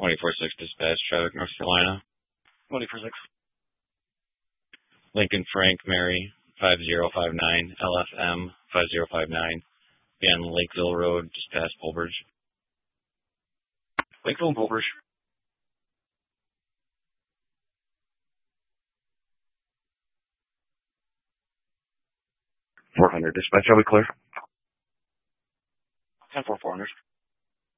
24-6 dispatch, traffic, North Carolina. 24-6. Lincoln Frank Mary 5059 LFM 5059. Be on Lakeville Road, just past Polbridge. Lakeville and Polbridge. 400 dispatch, are we clear? 10-4, 400.